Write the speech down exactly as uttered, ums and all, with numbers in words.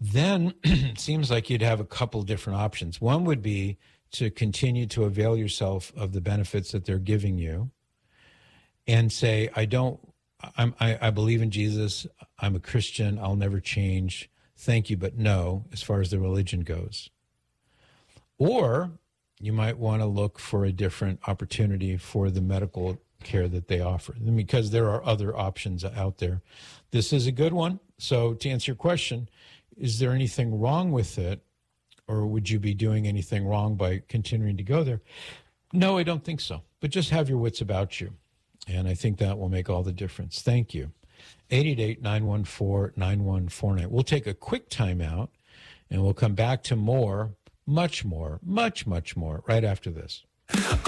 then it seems like you'd have a couple different options. One would be to continue to avail yourself of the benefits that they're giving you and say, I don't, I'm, I, I believe in Jesus. I'm a Christian. I'll never change. Thank you, but no, as far as the religion goes. Or you might want to look for a different opportunity for the medical care that they offer, because there are other options out there. This is a good one. So to answer your question, is there anything wrong with it, or would you be doing anything wrong by continuing to go there? No, I don't think so. But just have your wits about you. And I think that will make all the difference. Thank you. eight eight eight, nine one four, nine one four nine. We'll take a quick time out, and we'll come back to more, much more, much, much more right after this.